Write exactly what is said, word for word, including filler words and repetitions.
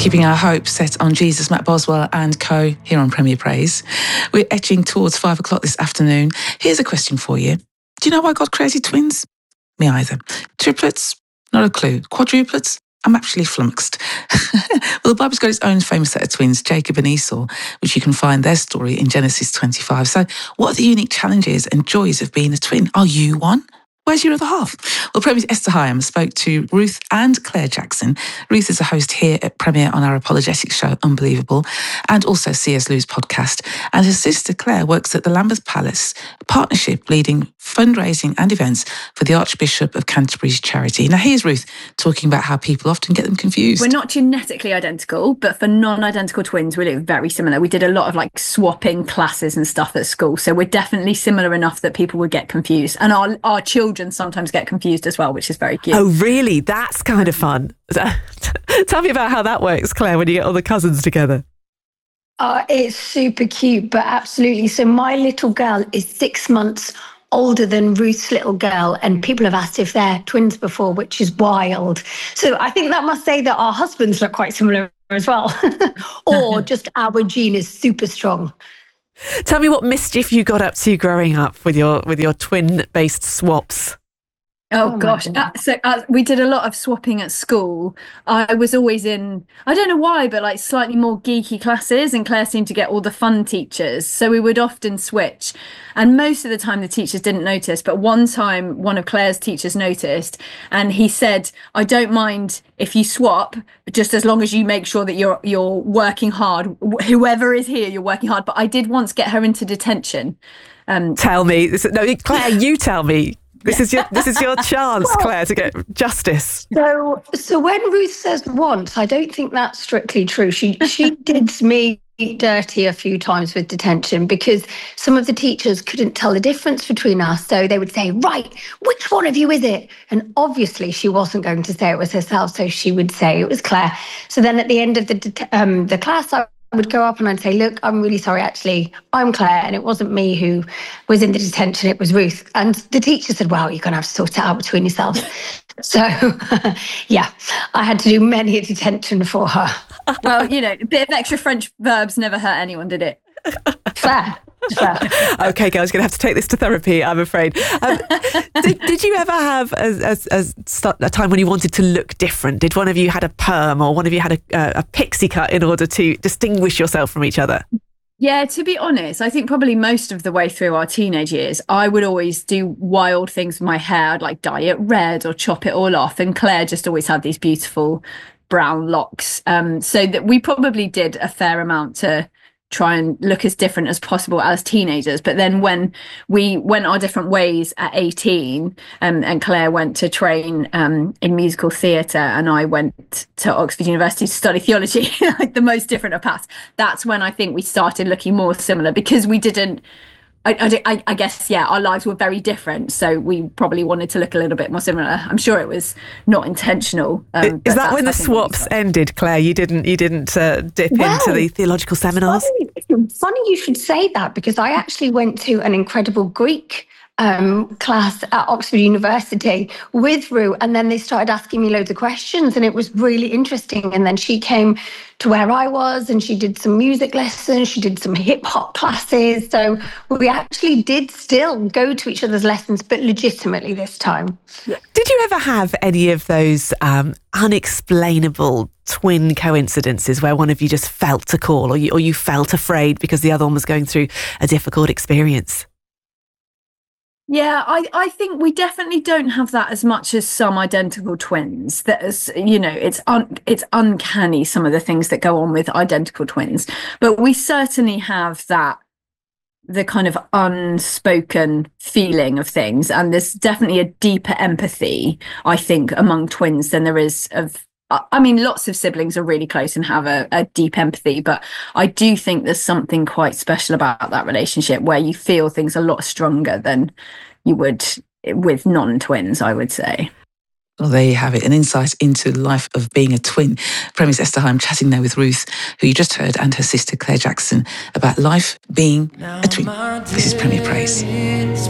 Keeping our hope set on Jesus, Matt Boswell and co here on Premier Praise. We're etching towards five o'clock this afternoon. Here's a question for you. Do you know why God created twins? Me either. Triplets? Not a clue. Quadruplets? I'm actually flummoxed. Well, the Bible's got its own famous set of twins, Jacob and Esau, which you can find their story in Genesis twenty-five. So what are the unique challenges and joys of being a twin? Are you one? Where's your other half? Well, Premier's Esther Hyam spoke to Ruth and Claire Jackson. Ruth is a host here at Premier on our apologetics show, Unbelievable, and also C S Lewis podcast. And her sister Claire works at the Lambeth Palace Partnership, leading fundraising and events for the Archbishop of Canterbury's charity. Now, here's Ruth talking about how people often get them confused. We're not genetically identical, but for non-identical twins, we look very similar. We did a lot of like swapping classes and stuff at school. So we're definitely similar enough that people would get confused. And our, our children sometimes get confused as well, which is very cute. Oh, really? That's kind of fun. Tell me about how that works, Claire, when you get all the cousins together. Uh, it's super cute, but absolutely. So my little girl is six months older than Ruth's little girl, and people have asked if they're twins before, which is wild. So I think that must say that our husbands look quite similar as well, or just our gene is super strong. Tell me what mischief you got up to growing up with your with your twin-based swaps. Oh, oh gosh. Uh, so uh, we did a lot of swapping at school. I was always in, I don't know why, but like slightly more geeky classes, and Claire seemed to get all the fun teachers. So we would often switch. And most of the time the teachers didn't notice. But one time one of Claire's teachers noticed, and he said, I don't mind if you swap, just as long as you make sure that you're you're working hard. Whoever is here, you're working hard. But I did once get her into detention. Um, tell me. This, no, Claire, you tell me. This is your this is your chance, well, Claire, to get justice. So, so when Ruth says once, I don't think that's strictly true. She she did me dirty a few times with detention because some of the teachers couldn't tell the difference between us. So they would say, right, which one of you is it? And obviously she wasn't going to say it was herself, so she would say it was Claire. So then at the end of the um, the class, I I would go up and I'd say, look, I'm really sorry, actually, I'm Claire, and it wasn't me who was in the detention, it was Ruth. And the teacher said, well, you're going to have to sort it out between yourselves. So, yeah, I had to do many a detention for her. Well, you know, a bit of extra French verbs never hurt anyone, did it? Fair. Okay, girls, you're going to have to take this to therapy, I'm afraid. Um, did, did you ever have a, a, a, a time when you wanted to look different? Did one of you had a perm or one of you had a, a pixie cut in order to distinguish yourself from each other? Yeah, to be honest, I think probably most of the way through our teenage years, I would always do wild things with my hair. I'd like dye it red or chop it all off. And Claire just always had these beautiful brown locks. Um, so that we probably did a fair amount to try and look as different as possible as teenagers. But then when we went our different ways at eighteen, um, and Claire went to train um, in musical theatre and I went to Oxford University to study theology, like the most different of paths, that's when I think we started looking more similar, because we didn't, I, I, I guess, yeah, our lives were very different. So we probably wanted to look a little bit more similar. I'm sure it was not intentional. Um, Is that when the swaps ended, Claire? You didn't you didn't uh, dip well, into the theological seminars? Funny, funny you should say that, because I actually went to an incredible Greek um, class at Oxford University with Rue, and then they started asking me loads of questions, and it was really interesting. And then she came to where I was, and she did some music lessons, she did some hip hop classes. So we actually did still go to each other's lessons, but legitimately this time. Did you ever have any of those um, unexplainable twin coincidences where one of you just felt a call, or you, or you felt afraid because the other one was going through a difficult experience? Yeah, I, I think we definitely don't have that as much as some identical twins. That is, you know, it's un, it's uncanny, some of the things that go on with identical twins. But we certainly have that, the kind of unspoken feeling of things. And there's definitely a deeper empathy, I think, among twins than there is of, I mean, lots of siblings are really close and have a, a deep empathy, but I do think there's something quite special about that relationship where you feel things a lot stronger than you would with non-twins, I would say. Well, there you have it, an insight into the life of being a twin. Premier's Esther Hyam chatting there with Ruth, who you just heard, and her sister Claire Jackson about life being a twin. This is Premier Praise.